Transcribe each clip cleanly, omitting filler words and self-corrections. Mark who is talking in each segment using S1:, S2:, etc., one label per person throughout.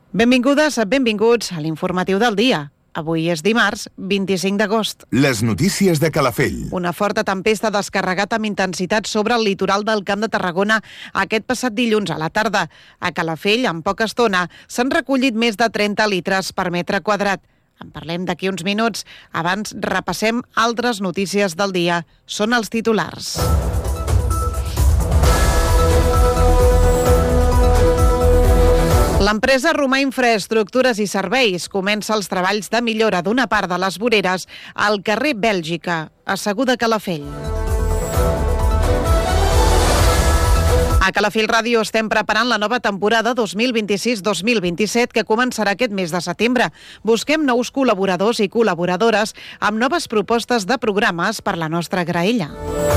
S1: Benvingudes, benvinguts a l'informatiu del dia. Avui és dimarts, 25 d'agost.
S2: Les notícies de Calafell.
S1: Una forta tempesta ha descarregat amb intensitat sobre el litoral del Camp de Tarragona aquest passat dilluns a la tarda. A Calafell, en poca estona, s'han recollit més de 30 litres per metre quadrat. En parlem d'aquí uns minuts. Abans repassem altres notícies del dia. Són els titulars. L'empresa Romà Infraestructures i Serveis comença els treballs de millora d'una part de les voreres al carrer Bèlgica, a Segur de Calafell. A Calafell Ràdio estem preparant la nova temporada 2026-2027 que començarà aquest mes de setembre. Busquem nous col·laboradors i col·laboradores amb noves propostes de programes per la nostra graella.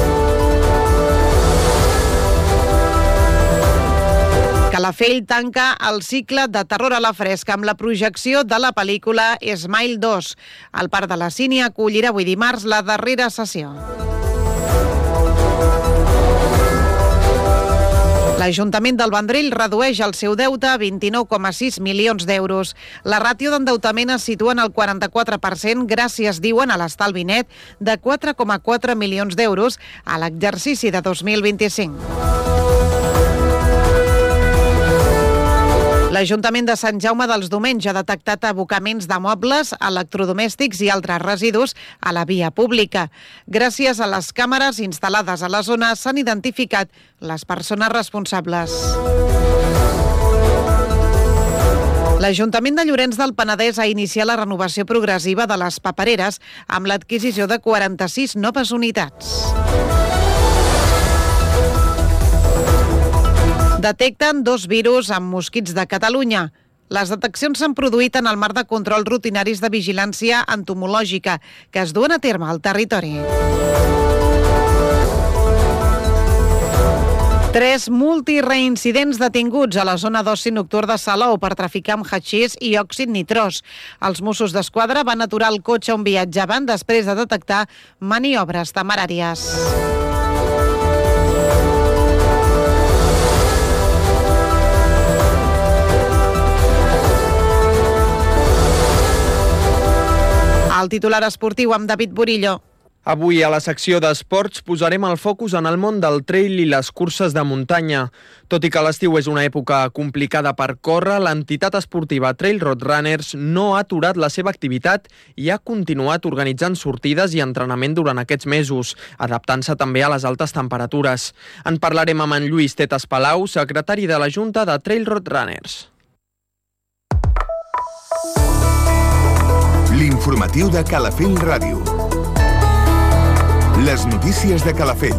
S1: Calafell tanca el cicle de terror a la fresca amb la projecció de la pel·lícula Smile 2. El Parc de la Sínia acollirà avui dimarts la darrera sessió. L'Ajuntament del Vendrell redueix el seu deute a 29,6 milions d'euros. La ràtio d'endeutament es situa en el 44% gràcies, diuen, a l'estalvi net de 4,4 milions d'euros a l'exercici de 2025. L'Ajuntament de Sant Jaume dels Domenys ha detectat abocaments de mobles, electrodomèstics i altres residus a la via pública. Gràcies a les càmeres instal·lades a la zona s'han identificat les persones responsables. L'Ajuntament de Llorenç del Penedès ha iniciat la renovació progressiva de les papereres amb l'adquisició de 46 noves unitats. Detecten 2 virus amb mosquits de Catalunya. Les deteccions s'han produït en el marc de control rutinaris de vigilància entomològica que es duen a terme al territori. 3 multireincidents detinguts a la zona d'oci nocturn de Salou per traficar amb hatxís i òxid nitrós. Els Mossos d'Esquadra van aturar el cotxe on viatjaven després de detectar maniobres temeràries. El titular esportiu amb David Burillo.
S3: Avui a la secció d'esports posarem el focus en el món del trail i les curses de muntanya. Tot i que l'estiu és una època complicada per córrer, l'entitat esportiva Trail Road Runners no ha aturat la seva activitat i ha continuat organitzant sortides i entrenament durant aquests mesos, adaptant-se també a les altes temperatures. En parlarem amb en Lluís Tetes Palau, secretari de la Junta de Trail Road Runners.
S2: L'informatiu de Calafell Ràdio. Les notícies de Calafell.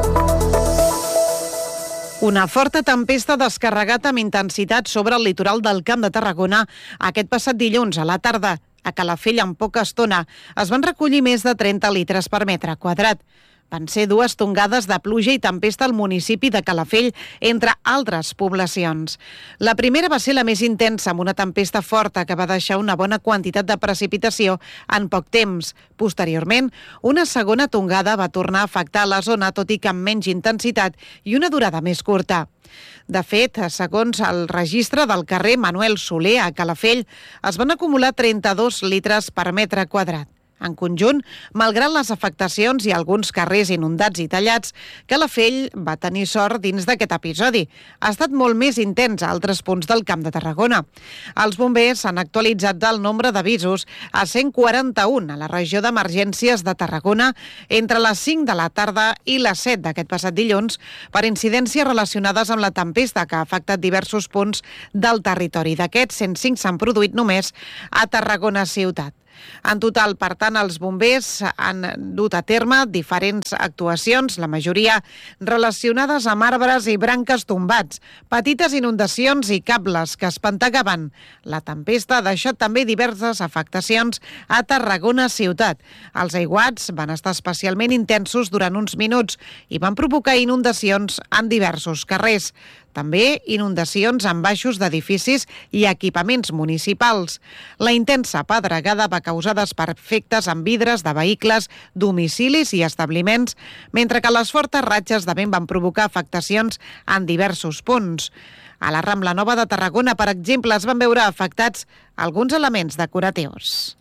S1: Una forta tempesta ha descarregat amb intensitat sobre el litoral del Camp de Tarragona aquest passat dilluns a la tarda. A Calafell, en poca estona, es van recollir més de 30 litres per metre quadrat. Van ser 2 tongades de pluja i tempesta al municipi de Calafell, entre altres poblacions. La primera va ser la més intensa, amb una tempesta forta que va deixar una bona quantitat de precipitació en poc temps. Posteriorment, una segona tongada va tornar a afectar la zona, tot i que amb menys intensitat i una durada més curta. De fet, segons el registre del carrer Manuel Soler a Calafell, es van acumular 32 litres per metre quadrat. En conjunt, malgrat les afectacions i alguns carrers inundats i tallats, Calafell va tenir sort dins d'aquest episodi. Ha estat molt més intens a altres punts del Camp de Tarragona. Els bombers han actualitzat el nombre d'avisos a 141 a la regió d'emergències de Tarragona entre les 5 de la tarda i les 7 d'aquest passat dilluns per incidències relacionades amb la tempesta que ha afectat diversos punts del territori. D'aquests, 105 s'han produït només a Tarragona ciutat. En total, per tant, els bombers han dut a terme diferents actuacions, la majoria relacionades amb arbres i branques tombats, petites inundacions i cables que espantegaven. La tempesta ha deixat també diverses afectacions a Tarragona ciutat. Els aiguats van estar especialment intensos durant uns minuts i van provocar inundacions en diversos carrers. També inundacions en baixos d'edificis i equipaments municipals. La intensa pedregada va causar desperfectes en vidres de vehicles, domicilis i establiments, mentre que les fortes ratxes de vent van provocar afectacions en diversos punts. A la Rambla Nova de Tarragona, per exemple, es van veure afectats alguns elements decoratius.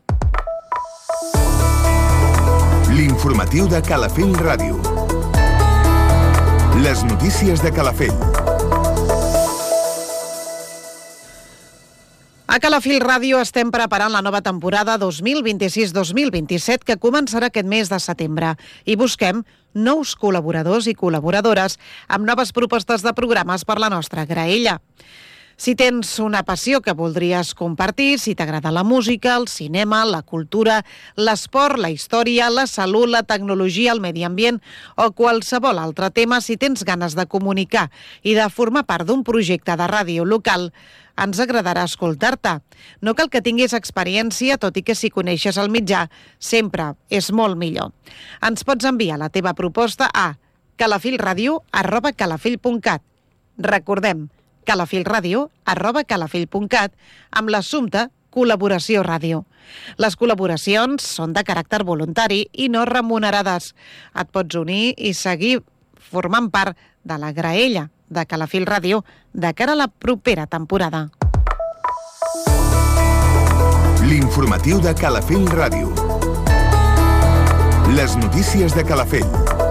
S2: L'informatiu de Calafell Ràdio. Les notícies de Calafell.
S1: A Calafell Ràdio estem preparant la nova temporada 2026-2027 que començarà aquest mes de setembre i busquem nous col·laboradors i col·laboradores amb noves propostes de programes per la nostra graella. Si tens una passió que voldries compartir, si t'agrada la música, el cinema, la cultura, l'esport, la història, la salut, la tecnologia, el medi ambient o qualsevol altre tema, si tens ganes de comunicar i de formar part d'un projecte de ràdio local, ens agradarà escoltar-te. No cal que tinguis experiència, tot i que si coneixes el mitjà, sempre és molt millor. Ens pots enviar la teva proposta a calafellradio@calafell.cat. Recordem, calafellradio@calafell.cat amb l'assumpte col·laboració ràdio. Les col·laboracions són de caràcter voluntari i no remunerades. Et pots unir i seguir formant part de la graella de Calafell Ràdio de cara a la propera temporada.
S2: L'informatiu de Calafell Ràdio. Les notícies de Calafell.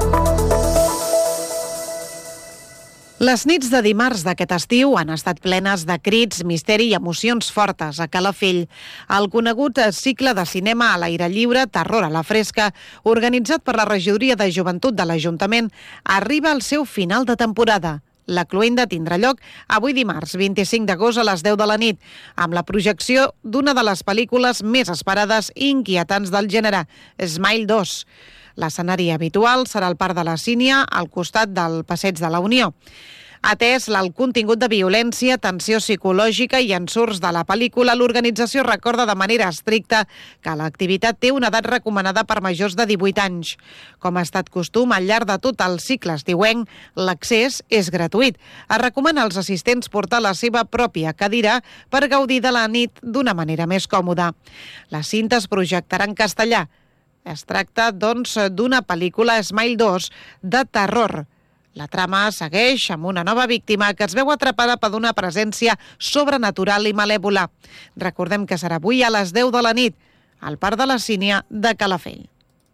S1: Les nits de dimarts d'aquest estiu han estat plenes de crits, misteri i emocions fortes a Calafell. El conegut cicle de cinema a l'aire lliure, Terror a la fresca, organitzat per la Regidoria de Joventut de l'Ajuntament, arriba al seu final de temporada. La cloenda tindrà lloc avui dimarts, 25 d'agost a les 10 de la nit, amb la projecció d'una de les pel·lícules més esperades i inquietants del gènere, Smile 2. L'escenari habitual serà el Parc de la Sínia, al costat del Passeig de la Unió. Atès el contingut de violència, tensió psicològica i ensurts de la pel·lícula, l'organització recorda de manera estricta que l'activitat té una edat recomanada per majors de 18 anys. Com ha estat costum, al llarg de tot el cicle estiuenc, l'accés és gratuït. Es recomana als assistents portar la seva pròpia cadira per gaudir de la nit d'una manera més còmoda. La cinta es projectarà en castellà. Es tracta, doncs, d'una pel·lícula Smile 2 de terror. La trama segueix amb una nova víctima que es veu atrapada per una presència sobrenatural i malèvola. Recordem que serà avui a les 10 de la nit, al Parc de la Sínia de Calafell.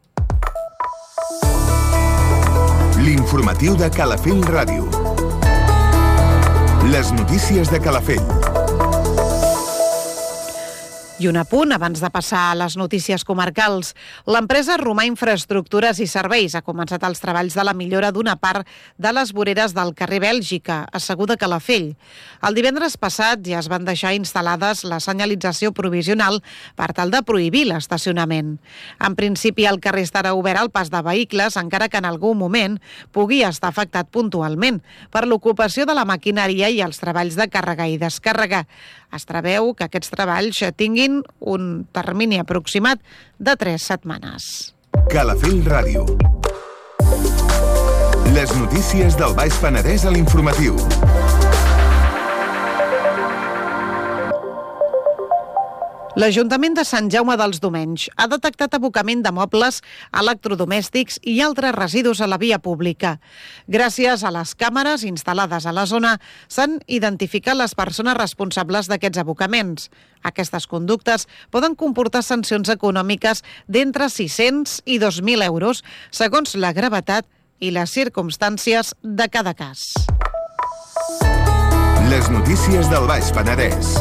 S2: L'informatiu de Calafell Ràdio. Les notícies de Calafell.
S1: I un apunt abans de passar a les notícies comarcals. L'empresa Romà Infraestructures i Serveis ha començat els treballs de la millora d'una part de les voreres del carrer Bèlgica, a Segur de Calafell. El divendres passat ja es van deixar instal·lades la senyalització provisional per tal de prohibir l'estacionament. En principi, el carrer estarà obert al pas de vehicles, encara que en algun moment pugui estar afectat puntualment per l'ocupació de la maquinària i els treballs de càrrega i descàrrega. Es preveu que aquests treballs tinguin un termini aproximat de 3 setmanes.
S2: Calafell Ràdio. Les notícies del Baix Penedès a l'informatiu.
S1: L'Ajuntament de Sant Jaume dels Domenys ha detectat abocament de mobles, electrodomèstics i altres residus a la via pública. Gràcies a les càmeres instal·lades a la zona, s'han identificat les persones responsables d'aquests abocaments. Aquestes conductes poden comportar sancions econòmiques d'entre 600 i 2.000 euros, segons la gravetat i les circumstàncies de cada cas.
S2: Les notícies del Baix Penedès.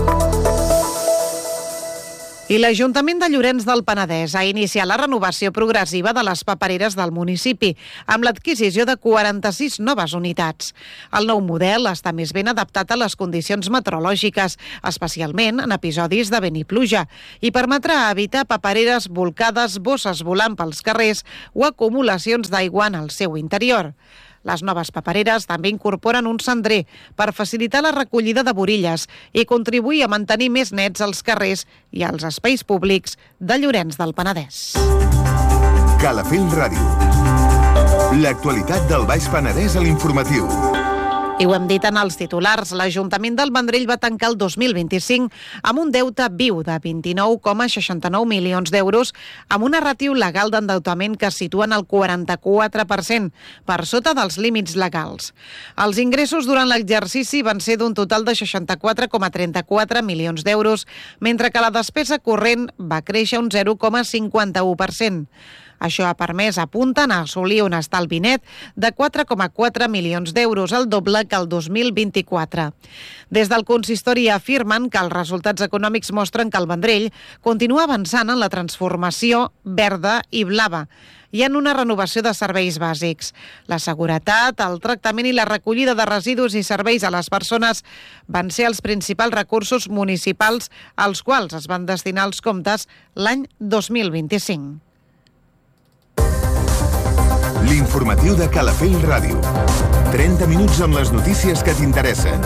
S1: I l'Ajuntament de Llorenç del Penedès ha iniciat la renovació progressiva de les papereres del municipi, amb l'adquisició de 46 noves unitats. El nou model està més ben adaptat a les condicions meteorològiques, especialment en episodis de vent i pluja, i permetrà evitar papereres volcades, bosses volant pels carrers o acumulacions d'aigua en el seu interior. Les noves papereres també incorporen un cendrer per facilitar la recollida de borilles i contribuir a mantenir més nets els carrers i els espais públics de Llorenç del Penedès.
S2: Calafell Ràdio. L'actualitat del Baix Penedès a l'informatiu.
S1: I ho hem dit en els titulars, l'Ajuntament del Vendrell va tancar el 2025 amb un deute viu de 29,69 milions d'euros, amb una ràtio legal d'endeutament que es situa en el 44%, per sota dels límits legals. Els ingressos durant l'exercici van ser d'un total de 64,34 milions d'euros, mentre que la despesa corrent va créixer un 0,51%. Això ha permès, apunten, a assolir un estalvi net de 4,4 milions d'euros, el doble que el 2024. Des del consistori afirmen que els resultats econòmics mostren que el Vendrell continua avançant en la transformació verda i blava i en una renovació de serveis bàsics. La seguretat, el tractament i la recollida de residus i serveis a les persones van ser els principals recursos municipals als quals es van destinar els comptes l'any 2025.
S2: L'informatiu de Calafell Ràdio. 30 minuts amb les notícies que t'interessen.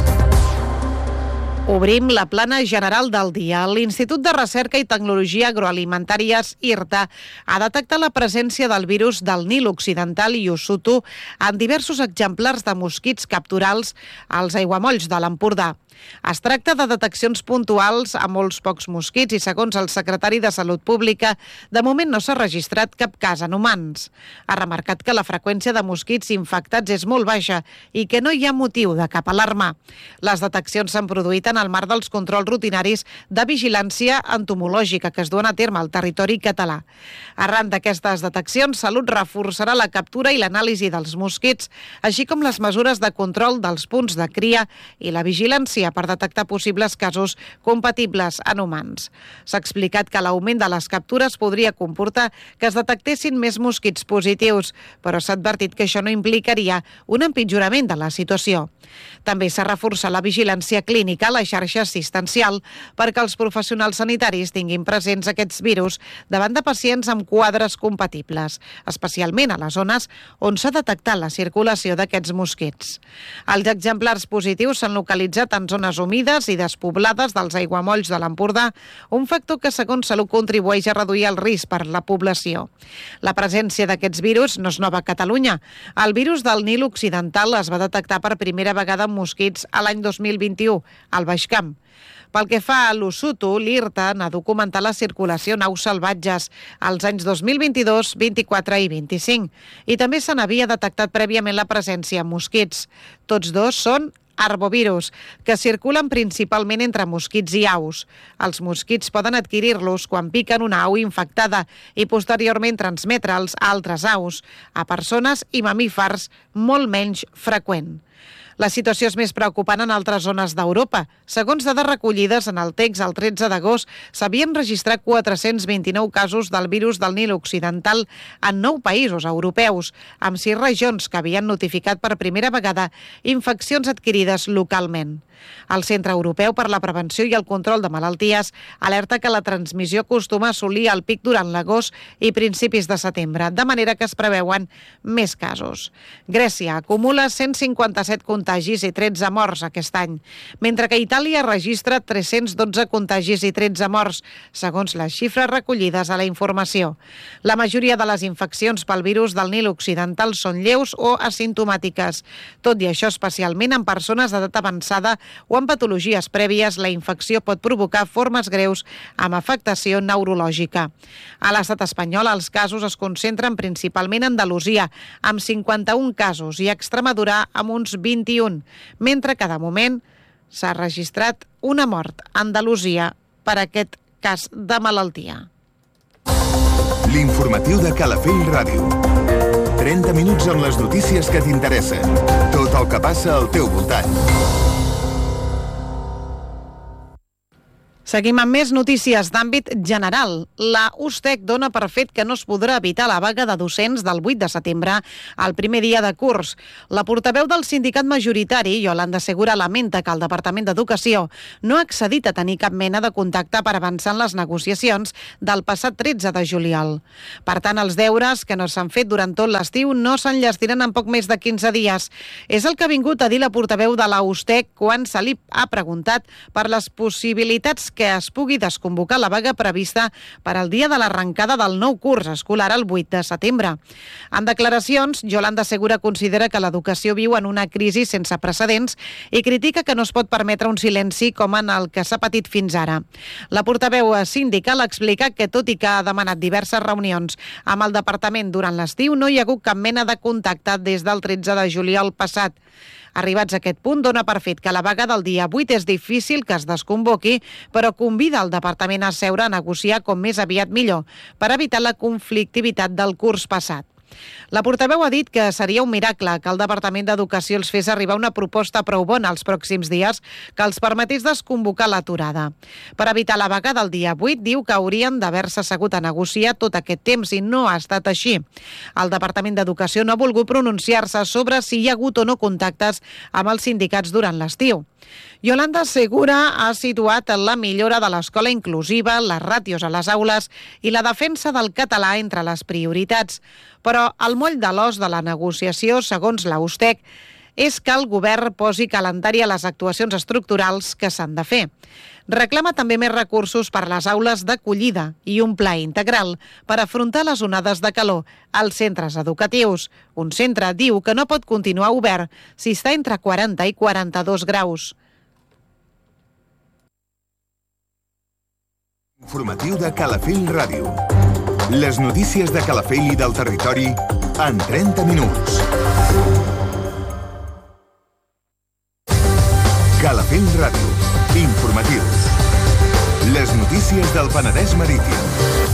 S1: Obrim la plana general del dia. L'Institut de Recerca i Tecnologia Agroalimentàries, IRTA, ha detectat la presència del virus del Nil Occidental i Usutu en diversos exemplars de mosquits capturals als aiguamolls de l'Empordà. Es tracta de deteccions puntuals a molts pocs mosquits i, segons el secretari de Salut Pública, de moment no s'ha registrat cap cas en humans. Ha remarcat que la freqüència de mosquits infectats és molt baixa i que no hi ha motiu de cap alarma. Les deteccions s'han produït en el marc dels controls rutinaris de vigilància entomològica que es duen a terme al territori català. Arran d'aquestes deteccions, Salut reforçarà la captura i l'anàlisi dels mosquits, així com les mesures de control dels punts de cria i la vigilància per detectar possibles casos compatibles en humans. S'ha explicat que l'augment de les captures podria comportar que es detectessin més mosquits positius, però s'ha advertit que això no implicaria un empitjorament de la situació. També s'ha reforçat la vigilància clínica a la xarxa assistencial perquè els professionals sanitaris tinguin presents aquests virus davant de pacients amb quadres compatibles, especialment a les zones on s'ha detectat la circulació d'aquests mosquits. Els exemplars positius s'han localitzat en zones humides i despoblades dels aiguamolls de l'Empordà, un factor que, segons Salut, contribueix a reduir el risc per la població. La presència d'aquests virus no és nova a Catalunya. El virus del Nil Occidental es va detectar per primera vegada en mosquits a l'any 2021, al Baix Camp. Pel que fa a l'Usutu, l'IRTA n'ha documentat la circulació en aus salvatges als anys 2022, 24 i 25, i també se n'havia detectat prèviament la presència en mosquits. Tots dos són arbovirus, que circulen principalment entre mosquits i aus. Els mosquits poden adquirir-los quan piquen una au infectada i posteriorment transmetre'ls a altres aus, a persones i mamífers molt menys freqüent. La situació és més preocupant en altres zones d'Europa. Segons dades recollides en el text, el 13 d'agost s'havien registrat 429 casos del virus del Nil Occidental en 9 països europeus, amb 6 regions que havien notificat per primera vegada infeccions adquirides localment. El Centre Europeu per la Prevenció i el Control de Malalties alerta que la transmissió acostuma a assolir el pic durant l'agost i principis de setembre, de manera que es preveuen més casos. Grècia acumula 157 contagis i 13 morts aquest any, mentre que Itàlia registra 312 contagis i 13 morts, segons les xifres recollides a la informació. La majoria de les infeccions pel virus del Nil Occidental són lleus o asimptomàtiques. Tot i això, especialment en persones d'edat avançada o en patologies prèvies, la infecció pot provocar formes greus amb afectació neurològica. A l'estat espanyol, els casos es concentren principalment a Andalusia, amb 51 casos, i a Extremadura, amb uns 21, mentre que de moment s'ha registrat una mort a Andalusia per aquest cas de malaltia.
S2: L'informatiu de Calafell Ràdio. 30 minuts amb les notícies que t'interessen. Tot el que passa al teu voltant.
S1: Seguim amb més notícies d'àmbit general. La USTEC dona per fet que no es podrà evitar la vaga de docents del 8 de setembre, el primer dia de curs. La portaveu del sindicat majoritari, Yolanda Segura, lamenta que el Departament d'Educació no ha accedit a tenir cap mena de contacte per avançar en les negociacions del passat 13 de juliol. Per tant, els deures que no s'han fet durant tot l'estiu no s'enllestiran en poc més de 15 dies. És el que ha vingut a dir la portaveu de la USTEC quan se li ha preguntat per les possibilitats que es pugui desconvocar la vaga prevista per al dia de l'arrencada del nou curs escolar el 8 de setembre. En declaracions, Yolanda Segura considera que l'educació viu en una crisi sense precedents i critica que no es pot permetre un silenci com en el que s'ha patit fins ara. La portaveu sindical explica que, tot i que ha demanat diverses reunions amb el departament durant l'estiu, no hi ha hagut cap mena de contacte des del 13 de juliol passat. Arribats a aquest punt, dona per fet que la vaga del dia 8 és difícil que es desconvoqui, però convida el departament a seure a negociar com més aviat millor per evitar la conflictivitat del curs passat. La portaveu ha dit que seria un miracle que el Departament d'Educació els fes arribar una proposta prou bona els pròxims dies que els permetés desconvocar l'aturada. Per evitar la vaga del dia 8, diu que haurien d'haver-se assegut a negociar tot aquest temps i no ha estat així. El Departament d'Educació no ha volgut pronunciar-se sobre si hi ha hagut o no contactes amb els sindicats durant l'estiu. Yolanda Segura ha situat la millora de l'escola inclusiva, les ràtios a les aules i la defensa del català entre les prioritats. Però el moll de l'os de la negociació, segons la USTEC, és que el govern posi calendari a les actuacions estructurals que s'han de fer. Reclama també més recursos per a les aules d'acollida i un pla integral per afrontar les onades de calor als centres educatius. Un centre diu que no pot continuar obert si està entre 40 i 42 graus.
S2: Informatiu de Calafell Ràdio. Les notícies de Calafell i del territori en 30 minuts. Calafell Ràdio. Informatius. Les notícies del Penedès Marítim.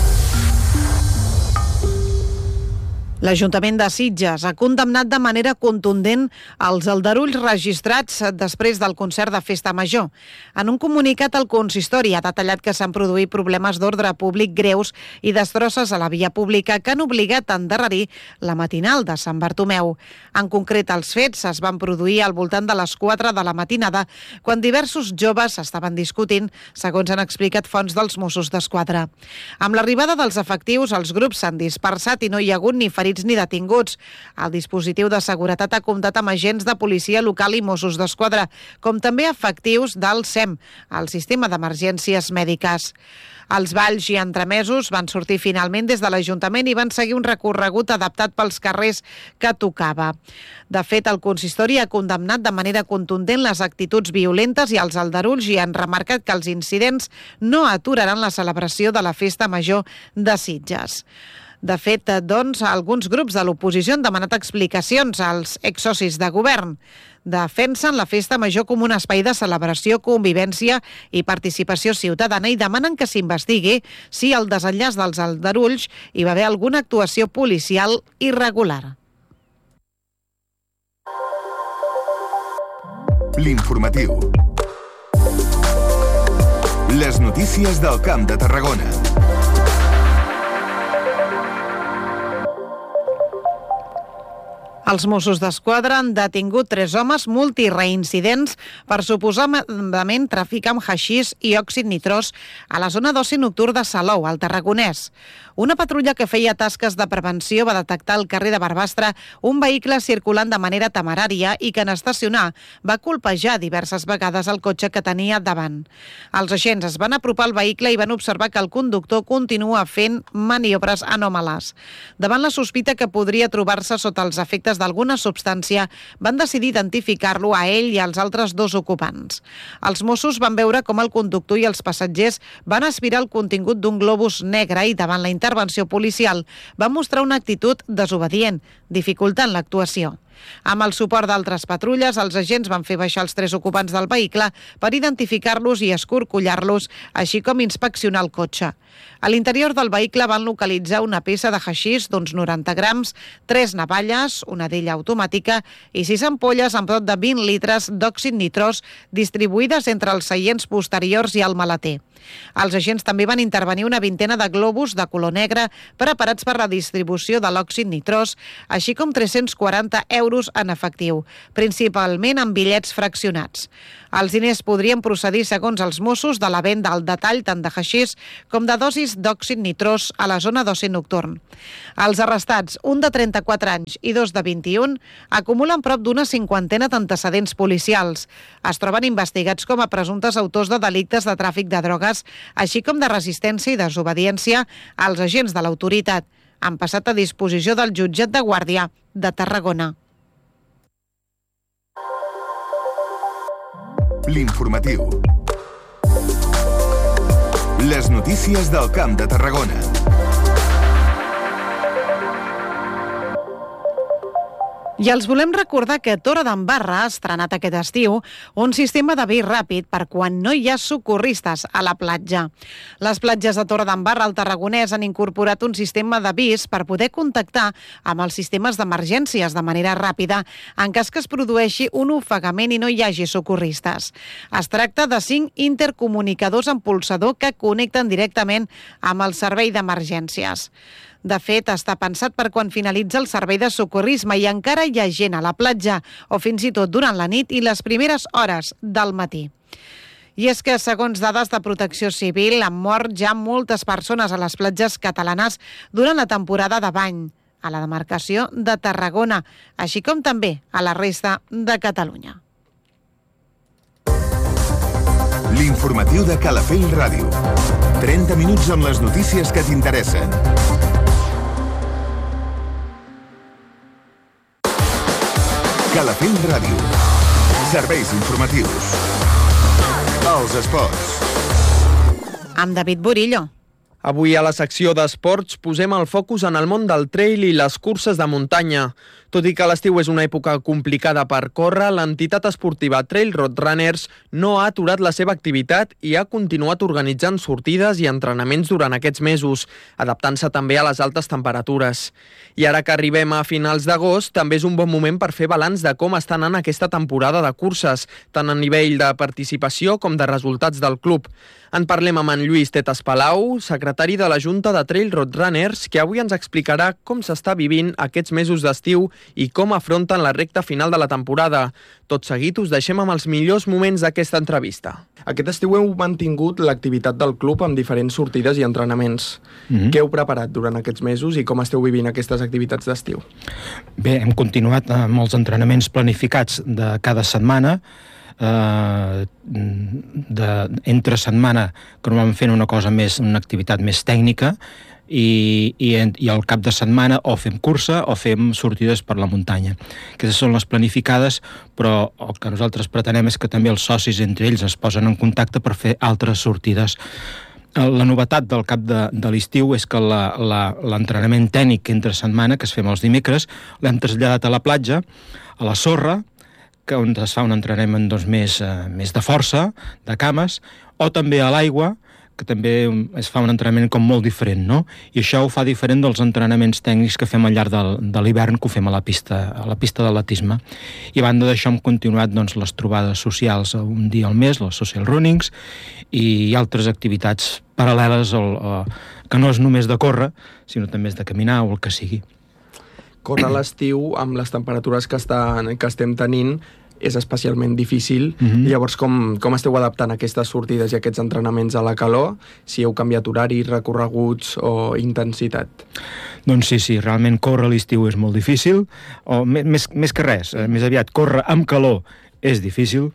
S1: L'Ajuntament de Sitges ha condemnat de manera contundent els aldarulls registrats després del concert de Festa Major. En un comunicat, el consistori ha detallat que s'han produït problemes d'ordre públic greus i destrosses a la via pública que han obligat a endarrerir la matinal de Sant Bartomeu. En concret, els fets es van produir al voltant de les 4 de la matinada, quan diversos joves estaven discutint, segons han explicat fonts dels Mossos d'Esquadra. Amb l'arribada dels efectius, els grups s'han dispersat i no hi ha hagut ni ferits ni detinguts. El dispositiu de seguretat ha comptat amb agents de policia local i Mossos d'Esquadra, com també efectius del SEM, el Sistema d'Emergències Mèdiques. Els balls i entremesos van sortir finalment des de l'Ajuntament i van seguir un recorregut adaptat pels carrers que tocava. De fet, el consistori ha condemnat de manera contundent les actituds violentes i els aldarulls i han remarcat que els incidents no aturaran la celebració de la Festa Major de Sitges. De fet, doncs, alguns grups de l'oposició han demanat explicacions als exsocis de govern. Defensen la Festa Major com un espai de celebració, convivència i participació ciutadana i demanen que s'investigui si al desenllaç dels aldarulls hi va haver alguna actuació policial irregular.
S2: L'informatiu. Les notícies del Camp de Tarragona.
S1: Els Mossos d'Esquadra han detingut 3 homes multireincidents per suposadament traficar amb haixís i òxid nitrós a la zona d'oci nocturn de Salou, al Tarragonès. Una patrulla que feia tasques de prevenció va detectar al carrer de Barbastre un vehicle circulant de manera temerària i que en estacionar va colpejar diverses vegades el cotxe que tenia davant. Els agents es van apropar al vehicle i van observar que el conductor continua fent maniobres anòmales. Davant la sospita que podria trobar-se sota els efectes d'alguna substància, van decidir identificar-lo a ell i als altres 2 ocupants. Els Mossos van veure com el conductor i els passatgers van aspirar el contingut d'un globus negre i davant la intervenció policial van mostrar una actitud desobedient, dificultant l'actuació. Amb el suport d'altres patrulles, els agents van fer baixar els 3 ocupants del vehicle per identificar-los i escorcollar-los, així com inspeccionar el cotxe. A l'interior del vehicle van localitzar una peça de haixís d'uns 90 grams, 3 navalles, una d'ella automàtica i 6 ampolles amb prop de 20 litres d'òxid nitrós distribuïdes entre els seients posteriors i el maleter. Els agents també van intervenir una vintena de globus de color negre preparats per la distribució de l'òxid nitrós, així com 340 € euros en efectiu, principalment en bitllets fraccionats. Els diners podrien procedir, segons els Mossos, de la venda al detall tant de haixís com de dosis d'òxid nitrós a la zona d'oci nocturn. Els arrestats, un de 34 anys i dos de 21, acumulen prop d'una cinquantena d'antecedents policials. Es troben investigats com a presumptes autors de delictes de tràfic de drogues, així com de resistència i desobediència als agents de l'autoritat. Han passat a disposició del jutjat de Guàrdia de Tarragona.
S2: L'informatiu. Les notícies del Camp de Tarragona.
S1: I els volem recordar que Torredembarra ha estrenat aquest estiu un sistema d'avis ràpid per quan no hi ha socorristes a la platja. Les platges de Torredembarra al Tarragonès han incorporat un sistema d'avís per poder contactar amb els sistemes d'emergències de manera ràpida en cas que es produeixi un ofegament i no hi hagi socorristes. Es tracta de 5 intercomunicadors amb polsador que connecten directament amb el servei d'emergències. De fet, està pensat per quan finalitza el servei de socorrisme i encara hi ha gent a la platja o fins i tot durant la nit i les primeres hores del matí. I és que, segons dades de Protecció Civil, han mort ja moltes persones a les platges catalanes durant la temporada de bany, a la demarcació de Tarragona, així com també a la resta de Catalunya.
S2: L'informatiu de Calafell Ràdio. 30 minuts amb les notícies que t'interessen. Calafell Ràdio. Serveis informatius. Els esports.
S1: Amb David Burillo.
S3: Avui a la secció d'esports posem el focus en el món del trail i les curses de muntanya. Tot i que l'estiu és una època complicada per córrer, l'entitat esportiva Trail Road Runners no ha aturat la seva activitat i ha continuat organitzant sortides i entrenaments durant aquests mesos, adaptant-se també a les altes temperatures. I ara que arribem a finals d'agost, també és un bon moment per fer balanç de com està anant aquesta temporada de curses, tant a nivell de participació com de resultats del club. En parlem amb en Lluís Tetas Palau, secretari de la Junta de Trail Road Runners, que avui ens explicarà com s'està vivint aquests mesos d'estiu i com afronten la recta final de la temporada. Tot seguit us deixem amb els millors moments d'aquesta entrevista. Aquest estiu heu mantingut l'activitat del club amb diferents sortides i entrenaments. Què heu preparat durant aquests mesos i com esteu vivint aquestes activitats d'estiu?
S4: Bé, hem continuat amb els entrenaments planificats de cada setmana, entre setmana que normalment fent una activitat més tècnica i al cap de setmana o fem cursa o fem sortides per la muntanya. Aquestes són les planificades, però el que nosaltres pretenem és que també els socis entre ells es posen en contacte per fer altres sortides. La novetat del cap de l'estiu és que l'entrenament tècnic entre setmana, que es fem els dimecres, l'hem traslladat a la platja, a la sorra, on es fa un entrenament més de força, de cames, o també a l'aigua, que també es fa un entrenament com molt diferent, no? I això ho fa diferent dels entrenaments tècnics que fem al llarg de l'hivern, que ho fem a la pista d'atletisme. I a banda d'això hem continuat les trobades socials un dia al mes, les social runnings, i altres activitats paral·leles que no és només de córrer, sinó també és de caminar o el que sigui.
S3: Córrer a l'estiu, amb les temperatures que estem tenint, és especialment difícil. Llavors, com esteu adaptant aquestes sortides i aquests entrenaments a la calor? Si heu canviat horari, recorreguts o intensitat?
S4: Doncs sí, realment córrer a l'estiu és molt difícil, o més que res, més aviat córrer amb calor és difícil.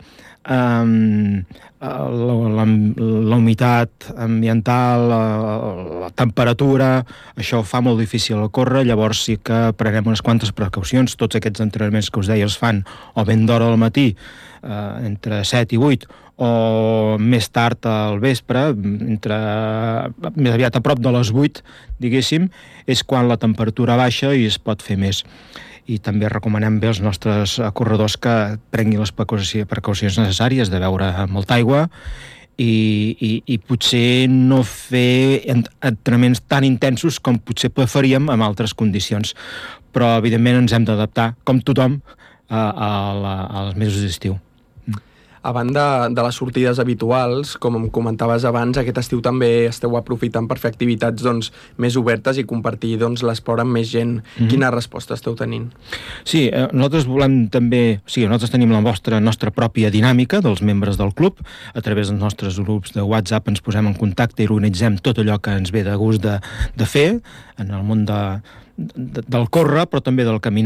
S4: La humitat ambiental, la temperatura, això fa molt difícil el córrer. Llavors sí que prenem unes quantes precaucions. Tots aquests entrenaments que us deia es fan o ben d'hora al matí, entre 7 i 8, o més tard al vespre, més aviat a prop de les 8, diguéssim, és quan la temperatura baixa i es pot fer més. I també recomanem bé als nostres corredors que prenguin les precaucions necessàries de beure molta aigua i potser no fer entrenaments tan intensos com potser preferíem en altres condicions. Però, evidentment, ens hem d'adaptar, com tothom, als mesos d'estiu.
S3: a banda de les sortides habituals, com em comentaves abans, aquest estiu també esteu aprofitant per fer activitats doncs, més obertes i compartir doncs, l'esport amb més gent. Quina resposta esteu tenint?
S4: Sí, nosaltres volem també... Sí, nosaltres tenim la nostra pròpia dinàmica dels membres del club. A través dels nostres grups de WhatsApp ens posem en contacte i organitzem tot allò que ens ve de gust de fer en el món del córrer, però també del caminar